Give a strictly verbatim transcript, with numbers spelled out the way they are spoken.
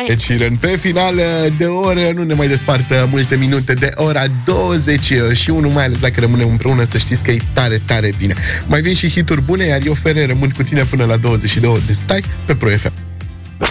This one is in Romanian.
Ed Sheeran pe final de oră, nu ne mai despartă multe minute de ora douăzeci și unu, mai ales dacă rămânem împreună, să știți că e tare, tare bine. Mai vin și hituri bune, iar eu, Fere, rămân cu tine până la douăzeci și două de stai pe Pro F M.